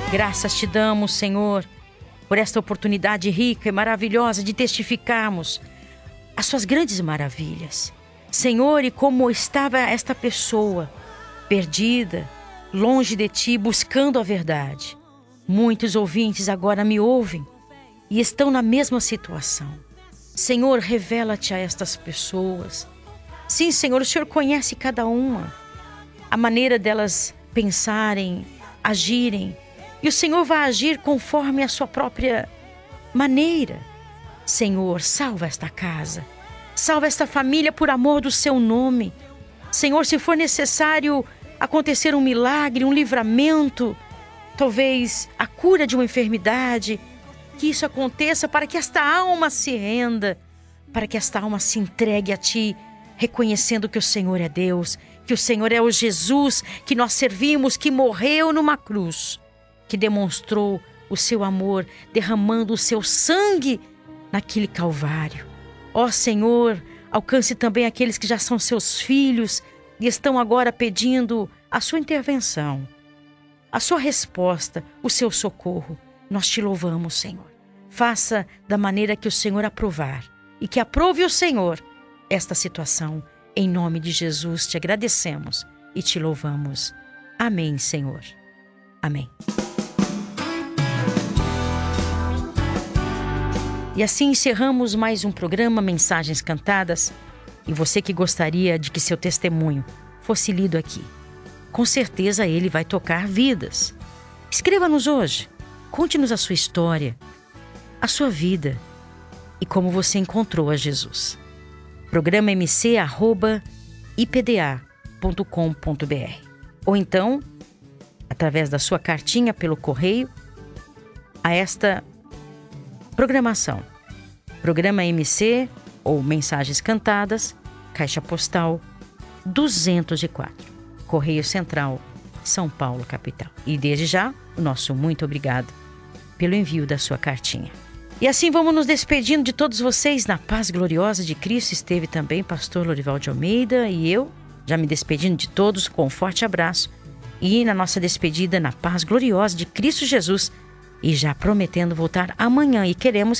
Graças te damos, Senhor, por esta oportunidade rica e maravilhosa de testificarmos as suas grandes maravilhas. Senhor, e como estava esta pessoa perdida, longe de ti, buscando a verdade. Muitos ouvintes agora me ouvem e estão na mesma situação. Senhor, revela-te a estas pessoas. Sim, Senhor, o Senhor conhece cada uma, a maneira delas pensarem, agirem. E o Senhor vai agir conforme a sua própria maneira. Senhor, salva esta casa. Salva esta família por amor do seu nome. Senhor, se for necessário acontecer um milagre, um livramento, talvez a cura de uma enfermidade, que isso aconteça para que esta alma se renda, para que esta alma se entregue a ti, reconhecendo que o Senhor é Deus, que o Senhor é o Jesus que nós servimos, que morreu numa cruz, que demonstrou o seu amor, derramando o seu sangue naquele Calvário. Ó Senhor, alcance também aqueles que já são seus filhos e estão agora pedindo a sua intervenção, a sua resposta, o seu socorro. Nós te louvamos, Senhor. Faça da maneira que o Senhor aprovar e que aprove o Senhor esta situação. Em nome de Jesus te agradecemos e te louvamos. Amém, Senhor. Amém. E assim encerramos mais um programa Mensagens Cantadas. E você que gostaria de que seu testemunho fosse lido aqui, com certeza ele vai tocar vidas. Escreva-nos hoje, conte-nos a sua história, a sua vida e como você encontrou a Jesus. Programa mc@ipda.com.br ou então, através da sua cartinha pelo correio, a esta programação. Programa MC ou Mensagens Cantadas, Caixa Postal 204, Correio Central, São Paulo, capital. E desde já, o nosso muito obrigado pelo envio da sua cartinha. E assim vamos nos despedindo de todos vocês na paz gloriosa de Cristo. Esteve também pastor Lorival de Almeida e eu, já me despedindo de todos com um forte abraço. E na nossa despedida na paz gloriosa de Cristo Jesus, e já prometendo voltar amanhã, e queremos